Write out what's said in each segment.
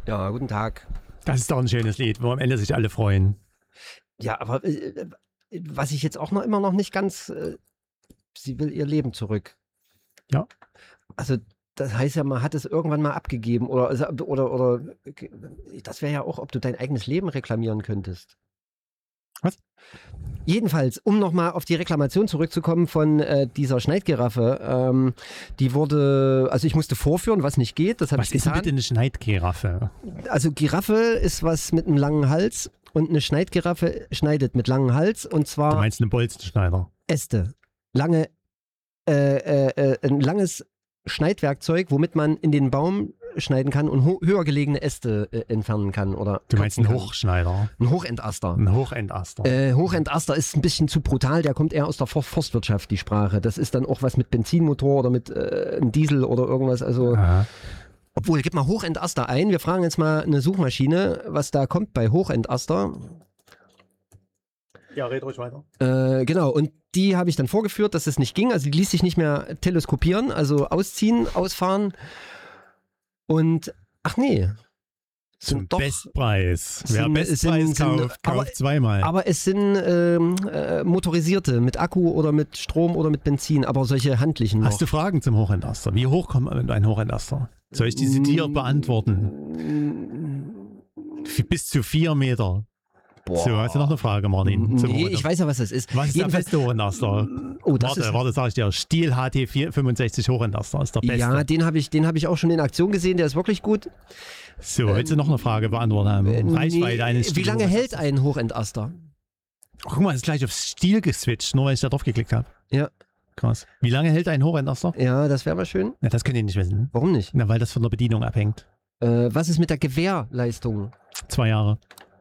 Ja, guten Tag. Das ist doch ein schönes Lied, wo am Ende sich alle freuen. Ja, aber was ich jetzt auch noch immer noch nicht ganz, sie will ihr Leben zurück. Ja. Also das heißt ja, man hat es irgendwann mal abgegeben oder das wäre ja auch, ob du dein eigenes Leben reklamieren könntest. Was? Jedenfalls, um nochmal auf die Reklamation zurückzukommen von dieser Schneidgiraffe, die wurde, also ich musste vorführen, was nicht geht, das habe ich getan. Was ist denn bitte eine Schneidgiraffe? Also Giraffe ist was mit einem langen Hals und eine Schneidgiraffe schneidet mit langem Hals und zwar... Du meinst einen Bolzenschneider? Äste. Ein langes Schneidwerkzeug, womit man in den Baum schneiden kann und höher gelegene Äste entfernen kann. Oder du meinst einen Hochschneider? Ein Hochentaster. Ein Hochentaster. Hochentaster ist ein bisschen zu brutal, der kommt eher aus der Forstwirtschaft, die Sprache. Das ist dann auch was mit Benzinmotor oder mit einem Diesel oder irgendwas. Also, obwohl, gib mal Hochentaster ein. Wir fragen jetzt mal eine Suchmaschine, was da kommt bei Hochentaster. Ja, red ruhig weiter. Genau, und die habe ich dann vorgeführt, dass es nicht ging. Also die ließ sich nicht mehr teleskopieren, also ausziehen, ausfahren. Und, ach nee. Zum Bestpreis. Wer Bestpreis kauft zweimal. Aber es sind motorisierte, mit Akku oder mit Strom oder mit Benzin, aber solche handlichen noch. Hast du Fragen zum Hochentaster? Wie hoch kommt ein Hochentaster? Soll ich diese dir beantworten? Bis zu 4 Meter. Boah. So, hast du noch eine Frage, Martin? Nee, ich weiß ja, was das ist. Was ist der beste Hochentaster? Oh, warte, sag ich dir. Stihl HT 65 Hochentaster ist der beste. Ja, den hab ich auch schon in Aktion gesehen, der ist wirklich gut. So, willst du noch eine Frage beantworten haben? Reichweite eines Stihl. Wie lange hält ein Hochentaster? Guck mal, ist gleich auf Stiel geswitcht, nur weil ich da drauf geklickt habe. Ja. Krass. Wie lange hält ein Hochentaster? Ja, das wäre mal schön. Ja, das könnt ihr nicht wissen. Warum nicht? Na, weil das von der Bedienung abhängt. Was ist mit der Gewährleistung? 2 Jahre.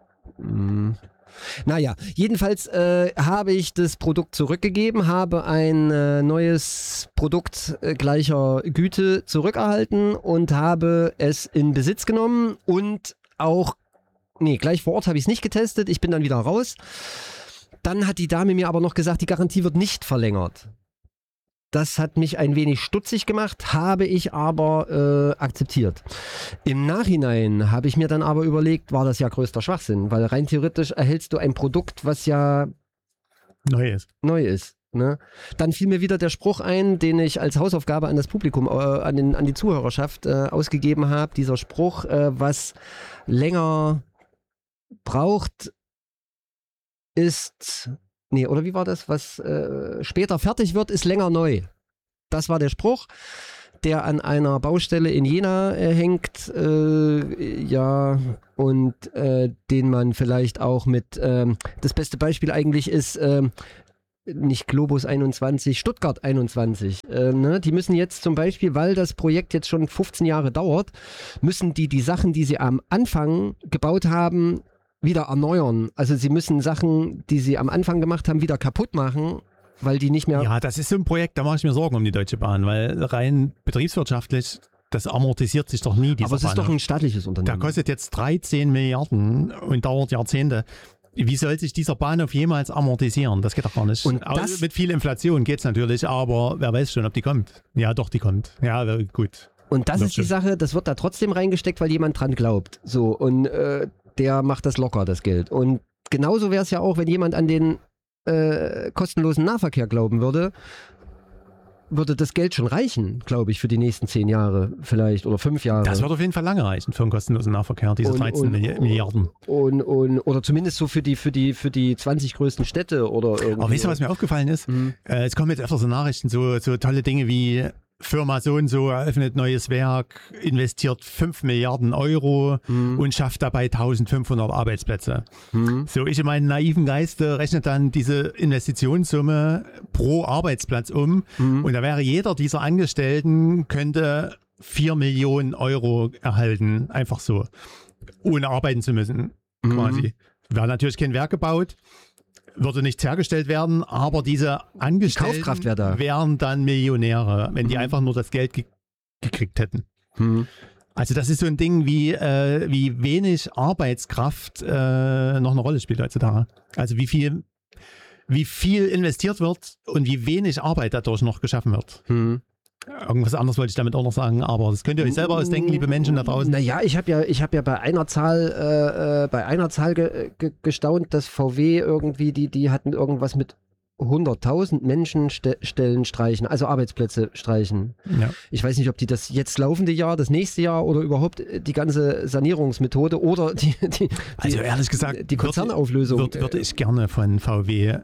Naja, jedenfalls habe ich das Produkt zurückgegeben, habe ein neues Produkt gleicher Güte zurückerhalten und habe es in Besitz genommen und auch, gleich vor Ort habe ich es nicht getestet, ich bin dann wieder raus. Dann hat die Dame mir aber noch gesagt, die Garantie wird nicht verlängert. Das hat mich ein wenig stutzig gemacht, habe ich aber akzeptiert. Im Nachhinein habe ich mir dann aber überlegt, war das ja größter Schwachsinn, weil rein theoretisch erhältst du ein Produkt, was ja neu ist. Ne? Dann fiel mir wieder der Spruch ein, den ich als Hausaufgabe an das Publikum, an die Zuhörerschaft ausgegeben habe. Dieser Spruch, was länger braucht, ist... Nee, oder wie war das? Was später fertig wird, ist länger neu. Das war der Spruch, der an einer Baustelle in Jena hängt, und den man vielleicht auch mit, das beste Beispiel eigentlich ist, nicht Globus 21, Stuttgart 21. Ne? Die müssen jetzt zum Beispiel, weil das Projekt jetzt schon 15 Jahre dauert, müssen die Sachen, die sie am Anfang gebaut haben, wieder erneuern. Also sie müssen Sachen, die sie am Anfang gemacht haben, wieder kaputt machen, weil die nicht mehr... Ja, das ist so ein Projekt, da mache ich mir Sorgen um die Deutsche Bahn, weil rein betriebswirtschaftlich, das amortisiert sich doch nie, dieser Aber es ist doch ein staatliches Unternehmen. Der kostet jetzt 13 Milliarden und dauert Jahrzehnte. Wie soll sich dieser Bahnhof jemals amortisieren? Das geht doch gar nicht. Und das, mit viel Inflation geht's natürlich, aber wer weiß schon, ob die kommt. Ja, doch, die kommt. Ja, gut. Und das ist die Sache, das wird da trotzdem reingesteckt, weil jemand dran glaubt. So, und der macht das locker, das Geld. Und genauso wäre es ja auch, wenn jemand an den kostenlosen Nahverkehr glauben würde das Geld schon reichen, glaube ich, für die nächsten 10 Jahre vielleicht oder 5 Jahre. Das wird auf jeden Fall lange reichen für einen kostenlosen Nahverkehr, diese 13 Milliarden. Oder zumindest so für die 20 größten Städte oder irgendwie. Aber weißt du, was mir aufgefallen ist? Es kommen jetzt öfter so Nachrichten, so tolle Dinge wie Firma so und so eröffnet neues Werk, investiert 5 Milliarden Euro und schafft dabei 1500 Arbeitsplätze. So, ich in meinen naiven Geiste rechne dann diese Investitionssumme pro Arbeitsplatz und da wäre jeder dieser Angestellten könnte 4 Millionen Euro erhalten, einfach so, ohne arbeiten zu müssen, quasi. Wäre natürlich kein Werk gebaut, würde nichts hergestellt werden, aber diese Angestellten wären dann Millionäre, wenn die einfach nur das Geld gekriegt hätten. Also das ist so ein Ding, wie wenig Arbeitskraft noch eine Rolle spielt heutzutage. Also wie viel investiert wird und wie wenig Arbeit dadurch noch geschaffen wird. Irgendwas anderes wollte ich damit auch noch sagen, aber das könnt ihr euch selber ausdenken, liebe Menschen da draußen. Naja, ich hab ja bei einer Zahl, gestaunt, dass VW irgendwie, die hatten irgendwas mit 100.000 Menschen Stellen streichen, also Arbeitsplätze streichen. Ja. Ich weiß nicht, ob die das jetzt laufende Jahr, das nächste Jahr oder überhaupt die ganze Sanierungsmethode oder Also ehrlich gesagt, die Konzernauflösung. Würde ich gerne von VW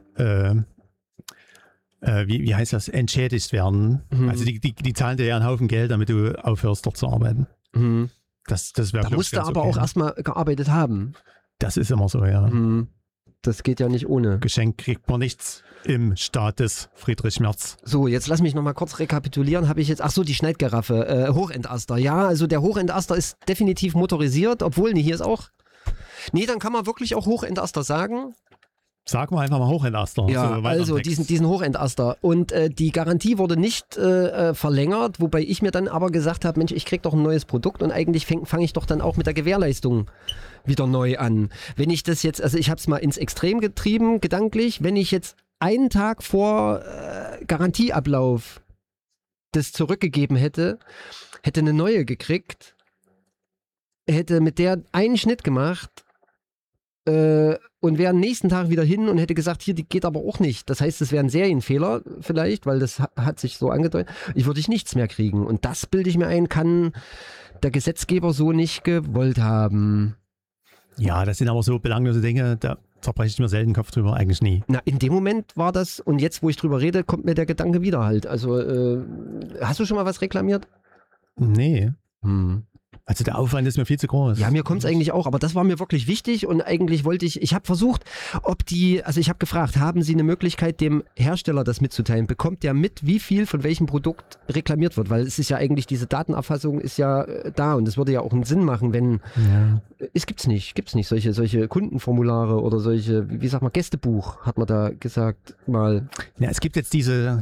wie heißt das, entschädigt werden. Also die zahlen dir ja einen Haufen Geld, damit du aufhörst, dort zu arbeiten. Mhm. Das wäre, da musst du aber auch erstmal gearbeitet haben. Das ist immer so, ja. Mhm. Das geht ja nicht ohne. Geschenkt kriegt man nichts im Staat des Friedrich Merz. So, jetzt lass mich nochmal kurz rekapitulieren. Habe ich jetzt, ach so, die Schneidgeraffe, Hochentaster. Ja, also der Hochentaster ist definitiv motorisiert, obwohl, nee, hier ist auch. Nee, dann kann man wirklich auch Hochentaster sagen. Sag mal einfach mal Hochentaster. Ja, so also diesen Hochentaster. Und die Garantie wurde nicht verlängert, wobei ich mir dann aber gesagt habe, Mensch, ich krieg doch ein neues Produkt und eigentlich fange ich doch dann auch mit der Gewährleistung wieder neu an. Wenn ich das jetzt, also ich habe es mal ins Extrem getrieben, gedanklich, wenn ich jetzt einen Tag vor Garantieablauf das zurückgegeben hätte eine neue gekriegt, hätte mit der einen Schnitt gemacht, und wäre am nächsten Tag wieder hin und hätte gesagt, hier, die geht aber auch nicht. Das heißt, es wäre ein Serienfehler vielleicht, weil das hat sich so angedeutet. Ich würde nichts mehr kriegen. Und das, bilde ich mir ein, kann der Gesetzgeber so nicht gewollt haben. Ja, das sind aber so belanglose Dinge, da zerbreche ich mir selten den Kopf drüber, eigentlich nie. Na, in dem Moment war das, und jetzt, wo ich drüber rede, kommt mir der Gedanke wieder halt. Also, hast du schon mal was reklamiert? Nee. Also der Aufwand ist mir viel zu groß. Ja, mir kommt es eigentlich auch, aber das war mir wirklich wichtig und eigentlich wollte ich habe versucht, ich habe gefragt, haben Sie eine Möglichkeit, dem Hersteller das mitzuteilen? Bekommt der mit, wie viel von welchem Produkt reklamiert wird? Weil es ist ja eigentlich, diese Datenerfassung ist ja da und es würde ja auch einen Sinn machen, wenn, es gibt's nicht solche Kundenformulare oder solche, wie sagt man, Gästebuch, hat man da gesagt mal. Ja, es gibt jetzt diese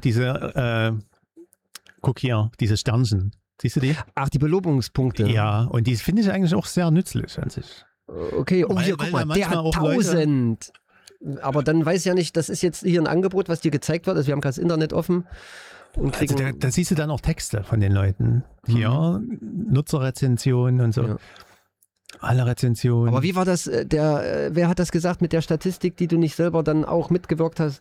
guck hier, diese Sternchen. Siehst du die? Ach, die Belobungspunkte. Ja, und die finde ich eigentlich auch sehr nützlich an sich. Okay, hier, guck mal, der hat 1000. Aber dann weiß ja nicht, das ist jetzt hier ein Angebot, was dir gezeigt wird. Also wir haben gerade das Internet offen. Und also da siehst du dann auch Texte von den Leuten. Hier, Nutzerrezensionen und so. Ja. Alle Rezensionen. Aber wie war das, wer hat das gesagt mit der Statistik, die du nicht selber dann auch mitgewirkt hast?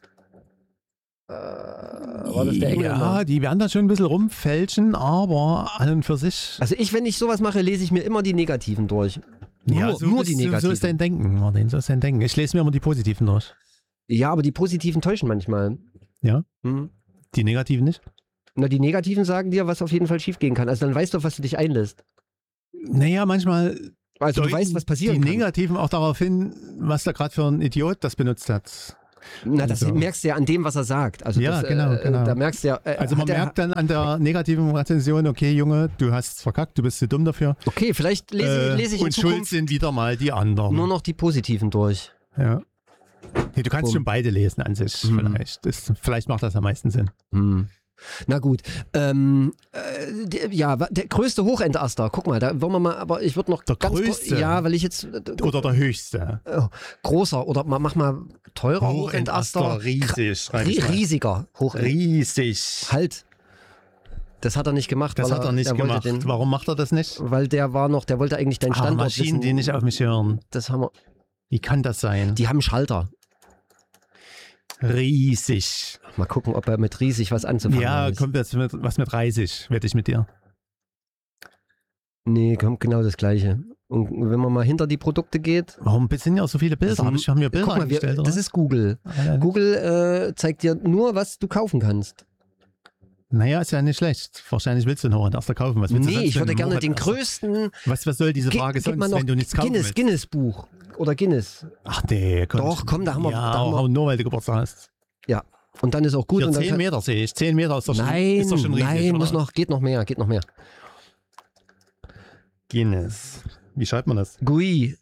War das der Engländer? Ja, die werden da schon ein bisschen rumfälschen, aber an und für sich. Also wenn ich sowas mache, lese ich mir immer die Negativen durch. Nur die Negativen. So ist dein Denken, Martin, so ist dein Denken. Ich lese mir immer die Positiven durch. Ja, aber die Positiven täuschen manchmal. Ja? Die Negativen nicht? Na, die Negativen sagen dir, was auf jeden Fall schief gehen kann. Also dann weißt du, auf was du dich einlässt. Naja, manchmal also du weißt, was passieren kann. Die Negativen auch darauf hin, was da gerade für ein Idiot das benutzt hat. Na, das merkst du ja an dem, was er sagt. Also ja, das, genau. Da merkst du ja. Also man merkt dann an der negativen Rezension, okay, Junge, du hast verkackt, du bist zu dumm dafür. Okay, vielleicht lese ich in und Zukunft schuld sind wieder mal die anderen. nur noch die Positiven durch. Ja. Nee, du kannst schon beide lesen an sich, vielleicht. Vielleicht macht das am meisten Sinn. Na gut. Ja, der größte Hochentaster. Guck mal, da wollen wir mal, aber ich würde noch der ganz größte? Ja, weil ich jetzt. Oder der höchste. Großer oder mach mal teurer Hochentaster. Riesig. Riesiger. Riesig. Halt. Das hat er nicht gemacht. Das hat er nicht gemacht. Warum macht er das nicht? Weil der wollte eigentlich deinen Standort Maschinen, wissen. die nicht auf mich hören. Das haben wir. Wie kann das sein? Die haben einen Schalter. Riesig. Mal gucken, ob er mit riesig was anzufangen hat. Ja, kommt jetzt was mit 30, wette ich mit dir. Nee, kommt genau das Gleiche. Und wenn man mal hinter die Produkte geht. Warum sind ja so viele Bilder? Haben wir Bilder eingestellt, das ist Google. Google zeigt dir nur, was du kaufen kannst. Naja, ist ja nicht schlecht. Wahrscheinlich willst du einen Hochentaster kaufen. Was willst du ich würde gerne den größten. Was soll diese Frage sonst, wenn du nichts kaufen willst? Guinness-Buch. Oder Guinness. Ach nee, komm. Doch, komm, da haben wir. Ja, nur weil du Geburtstag hast. Ja. Und dann ist auch gut. Hier und dann 10 Meter sehe ich. 10 Meter ist doch schon, nein, ist doch schon riesig. Nein, geht noch mehr. Guinness. Wie schreibt man das? Guinness.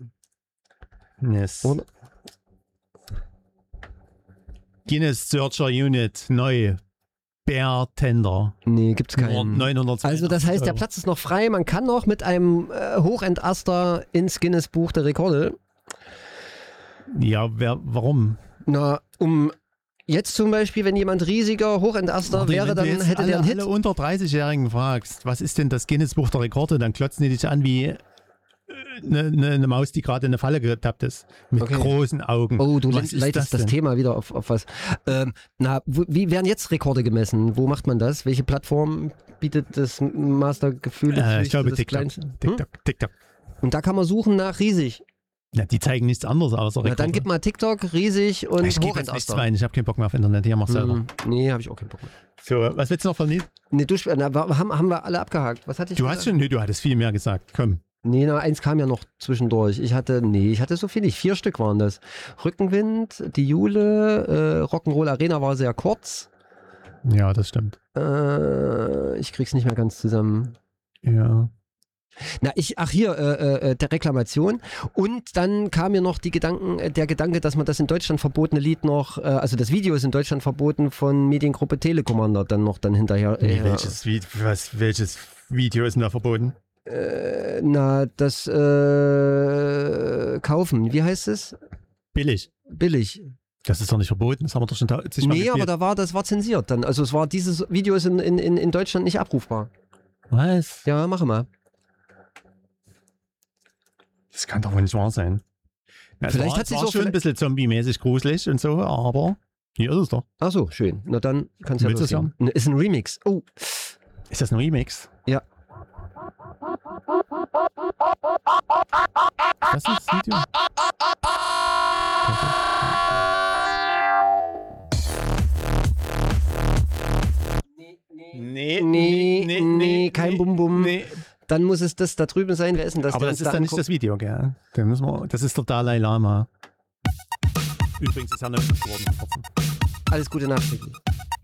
Guinness Searcher Unit, neu. Bartender. Nee, gibt's keinen. 920 also das heißt, der Platz ist noch frei. Man kann noch mit einem Hochentaster ins Guinness-Buch der Rekorde. Ja, warum? Na, um Jetzt zum Beispiel, wenn jemand riesiger Hochendaster wäre, dann hätte der einen Hit. Wenn du alle unter 30-Jährigen fragst, was ist denn das Guinness-Buch der Rekorde, dann klotzen die dich an wie eine Maus, die gerade in eine Falle getappt ist. Mit großen Augen. Oh, du leitest das Thema wieder auf was. Wie werden jetzt Rekorde gemessen? Wo macht man das? Welche Plattform bietet das Mastergefühl? Ich glaube TikTok. TikTok. Und da kann man suchen nach riesig. Ja, die zeigen nichts anderes außer Rekorde. Dann gib mal TikTok, riesig und Hochendaster. Ich habe keinen Bock mehr auf Internet, hier mach selber. Nee, habe ich auch keinen Bock mehr. So, was willst du noch von Lied? Nee, haben wir alle abgehakt. Was hatte ich gesagt? Du hattest viel mehr gesagt, komm. Nee, eins kam ja noch zwischendurch. Ich hatte so viel nicht. 4 Stück waren das. Rückenwind, die Jule, Rock'n'Roll Arena war sehr kurz. Ja, das stimmt. Ich krieg's nicht mehr ganz zusammen. Ja. Der Reklamation. Und dann kam mir noch der Gedanke, dass man das in Deutschland verbotene Lied noch, also das Video ist in Deutschland verboten von Mediengruppe Telekommander dann hinterher. Welches Video ist denn da verboten? Das Kaufen, wie heißt es? Billig. Das ist doch nicht verboten, das haben wir doch schon Nee, aber das war zensiert dann. Also dieses Video ist in Deutschland nicht abrufbar. Was? Ja, mache mal. Das kann doch wohl nicht wahr sein. Ja, vielleicht hat sie so schon ein bisschen zombie-mäßig gruselig und so, aber hier ist es doch. Ach so, schön. Na dann kannst du ja losgehen. Ist ein Remix. Oh. Ist das ein Remix? Ja. Das ist das Video. Nee, kein Bum-Bum. Nee. Dann muss es das da drüben sein. Wer ist denn das? Aber das ist dann nicht das Video, gell? Das ist der Dalai Lama. Übrigens ist er 90 geworden. Alles Gute nachträglich.